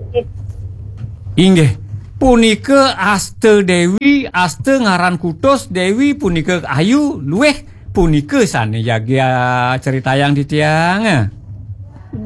Inggih. Punika Aste Dewi, Aste ngaran kutos, Dewi punika Ayu, luweh punika sanejagi cerita yang ditiang.